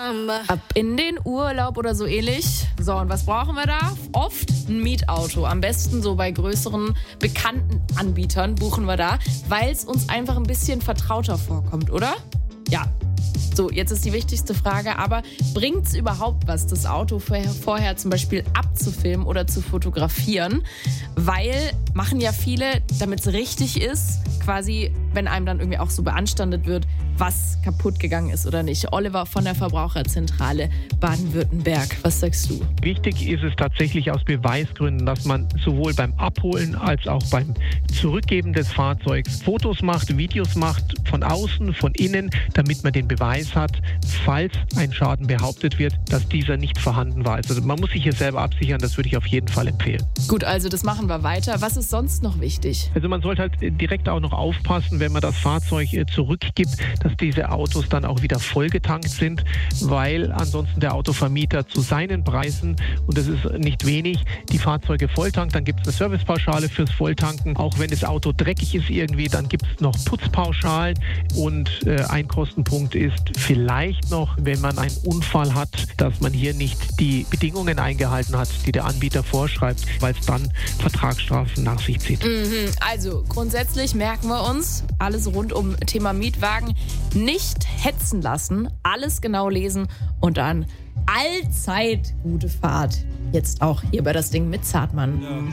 Ab in den Urlaub oder so ähnlich. So, und was brauchen wir da? Oft ein Mietauto. Am besten so bei größeren, bekannten Anbietern buchen wir da, weil es uns einfach ein bisschen vertrauter vorkommt, oder? Ja. So, jetzt ist die wichtigste Frage, aber bringt es überhaupt was, das Auto vorher zum Beispiel abzufilmen oder zu fotografieren? Weil machen ja viele, damit es richtig ist, quasi, wenn einem dann irgendwie auch so beanstandet wird, was kaputt gegangen ist oder nicht. Oliver von der Verbraucherzentrale Baden-Württemberg, was sagst du? Wichtig ist es tatsächlich aus Beweisgründen, dass man sowohl beim Abholen als auch beim Zurückgeben des Fahrzeugs Fotos macht, Videos macht, von außen, von innen, damit man den Beweis hat, falls ein Schaden behauptet wird, dass dieser nicht vorhanden war. Also man muss sich hier selber absichern, das würde ich auf jeden Fall empfehlen. Gut, also das machen wir weiter. Was ist sonst noch wichtig? Also man sollte halt direkt auch noch aufpassen, wenn man das Fahrzeug zurückgibt, dass diese Autos dann auch wieder vollgetankt sind, weil ansonsten der Autovermieter zu seinen Preisen, und das ist nicht wenig, die Fahrzeuge volltankt. Dann gibt es eine Servicepauschale fürs Volltanken. Auch wenn das Auto dreckig ist irgendwie, dann gibt es noch Putzpauschalen. Und ein Kostenpunkt ist vielleicht noch, wenn man einen Unfall hat, dass man hier nicht die Bedingungen eingehalten hat, die der Anbieter vorschreibt, weil es dann Vertragsstrafen nach sich zieht. Also grundsätzlich merken wir uns, alles rund um Thema Mietwagen nicht hetzen lassen, alles genau lesen und dann allzeit gute Fahrt. Jetzt auch hier bei das Ding mit Zartmann.